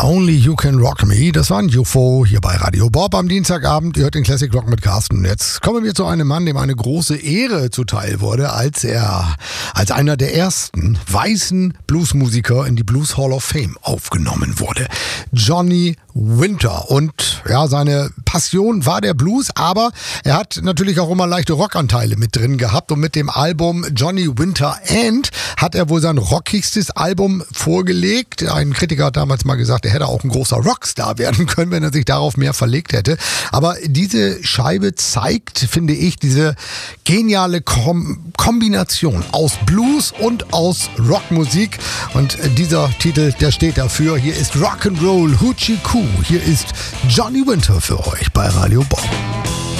Only You Can Rock Me, das war ein UFO hier bei Radio Bob am Dienstagabend. Ihr hört den Classic Rock mit Carsten. Jetzt kommen wir zu einem Mann, dem eine große Ehre zuteil wurde, als er als einer der ersten weißen Bluesmusiker in die Blues Hall of Fame aufgenommen wurde. Johnny Winter. Und ja, seine Passion war der Blues, aber er hat natürlich auch immer leichte Rockanteile mit drin gehabt. Und mit dem Album Johnny Winter And hat er wohl sein rockigstes Album vorgelegt. Ein Kritiker hat damals mal gesagt, er hätte auch ein großer Rockstar werden können, wenn er sich darauf mehr verlegt hätte. Aber diese Scheibe zeigt, finde ich, diese geniale Kombination aus Blues und aus Rockmusik. Und dieser Titel, der steht dafür. Hier ist Rock'n'Roll Hoochie Coo. Hier ist Johnny Winter für euch bei Radio Bob.